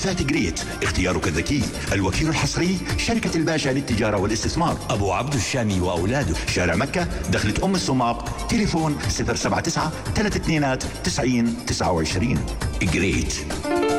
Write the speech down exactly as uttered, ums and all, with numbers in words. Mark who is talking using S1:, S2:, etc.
S1: فات جريت، اختيارك الذكي. الوكيل الحصري شركة الباشا للتجارة والاستثمار، أبو عبد الشامي وأولاده، شارع مكة، دخلة أم الصماق، تليفون صفر سبعة تسعة ثلاثة اثنين تسعين تسعة وعشرين. جريت.